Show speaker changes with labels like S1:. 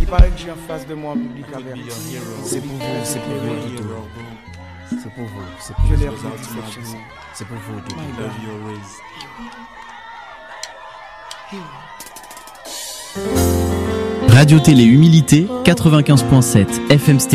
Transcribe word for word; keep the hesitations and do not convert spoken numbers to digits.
S1: paraît que j'ai en face de moi un public averti.
S2: C'est pour vous, c'est pour vous, Guido. C'est pour vous, c'est pour vous.
S1: Je l'ai ressenti cette chanson.
S2: C'est pour vous, Guido.
S3: Radio Télé Humilité, quatre-vingt-quinze point sept F M